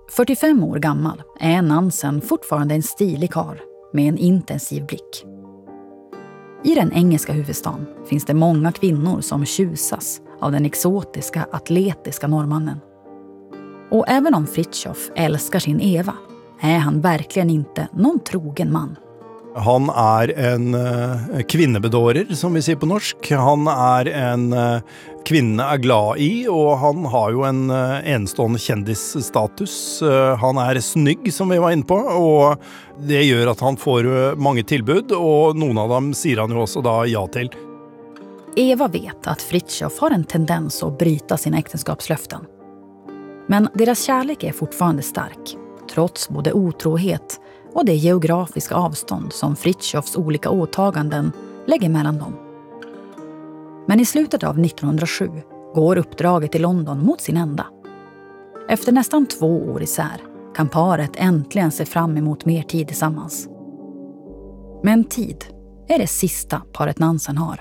45 år gammal är Nansen fortfarande en stilig karl med en intensiv blick. I den engelska huvudstaden finns det många kvinnor som tjusas av den exotiska, atletiska norrmannen. Och även om Fritiof älskar sin Eva är han verkligen inte någon trogen man. Han är en kvinnebedårer, som vi säger på norsk. Han är en kvinna är glad i, och han har ju en enstående kändisstatus. Han är snygg, som vi var inne på, och det gör att han får många tillbud, och någon av dem säger han ju också då ja till. Eva vet att Fritiof har en tendens att bryta sina äktenskapslöften. Men deras kärlek är fortfarande stark, trots både otrohet och det geografiska avstånd som Fritjofs olika åtaganden lägger mellan dem. Men i slutet av 1907 går uppdraget i London mot sin ända. Efter nästan 2 år isär kan paret äntligen se fram emot mer tid tillsammans. Men tid är det sista paret Nansen har.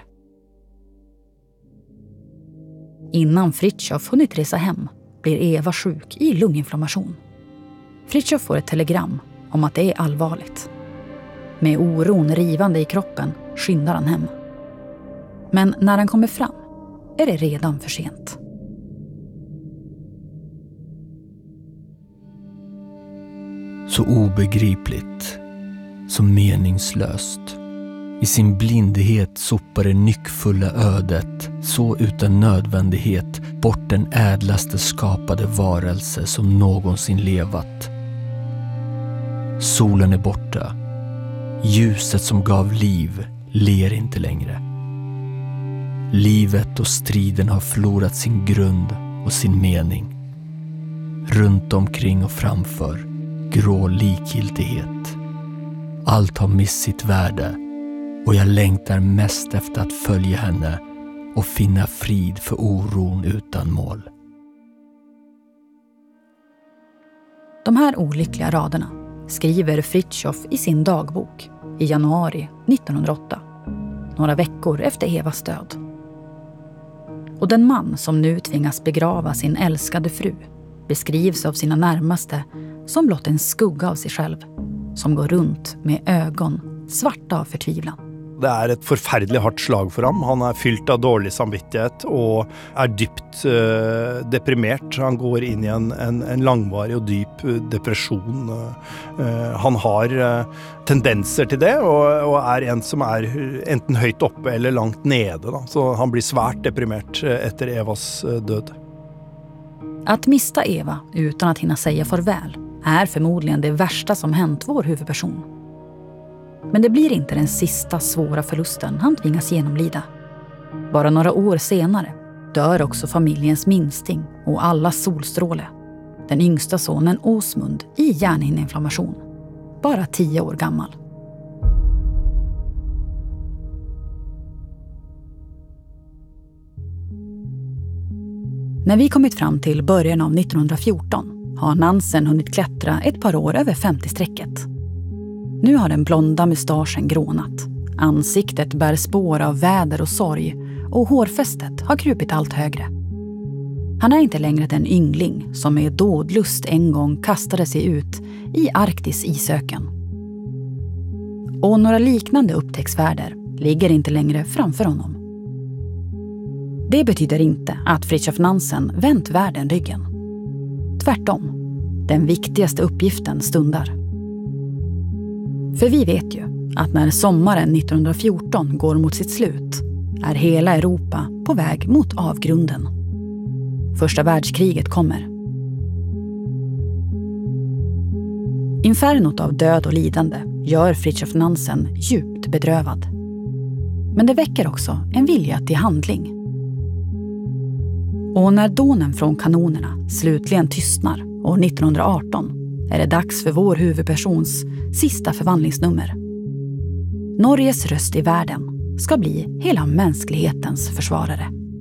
Innan Fritiof hunnit resa hem blir Eva sjuk i lunginflammation. Fritiof får ett telegram om att det är allvarligt. Med oron rivande i kroppen skyndar han hem. Men när han kommer fram är det redan för sent. Så obegripligt, så meningslöst. I sin blindhet sopar det nyckfulla ödet så utan nödvändighet bort den ädlaste skapade varelse som någonsin levat. Solen är borta. Ljuset som gav liv ler inte längre. Livet och striden har förlorat sin grund och sin mening. Runt omkring och framför, grå likgiltighet. Allt har mist sitt värde, och jag längtar mest efter att följa henne och finna frid för oron utan mål. De här olyckliga raderna skriver Fritiof i sin dagbok i januari 1908, några veckor efter Evas död. Och den man som nu tvingas begrava sin älskade fru beskrivs av sina närmaste som blott en skugga av sig själv, som går runt med ögon svarta av förtvivlan. Det är ett förfärligt hårt slag för honom. Han är fylld av dålig samvittighet och är djupt deprimerad. Han går in i en långvarig och djup depression. Han har tendenser till det och är en som är enten högt uppe eller långt nede. Då. Så han blir svärt deprimerad efter Evas död. Att mista Eva utan att hinna säga farväl är förmodligen det värsta som hänt vår huvudperson. Men det blir inte den sista svåra förlusten han tvingas genomlida. Bara några år senare dör också familjens minsting och alla solstråle. Den yngsta sonen Åsmund i hjärnhinneinflammation. Bara 10 år gammal. När vi kommit fram till början av 1914 har Nansen hunnit klättra ett par år över 50-strecket. Nu har den blonda mustaschen grånat. Ansiktet bär spår av väder och sorg och hårfästet har krupit allt högre. Han är inte längre den yngling som med dådlust en gång kastade sig ut i Arktis isöken. Och några liknande upptäcktsfärder ligger inte längre framför honom. Det betyder inte att Fritiof Nansen vänt världen ryggen. Tvärtom, den viktigaste uppgiften stundar. För vi vet ju att när sommaren 1914 går mot sitt slut är hela Europa på väg mot avgrunden. Första världskriget kommer. Infernot av död och lidande gör Fritiof Nansen djupt bedrövad. Men det väcker också en vilja till handling. Och när dånen från kanonerna slutligen tystnar år 1918 är det dags för vår huvudpersons sista förvandlingsnummer. Norges röst i världen ska bli hela mänsklighetens försvarare.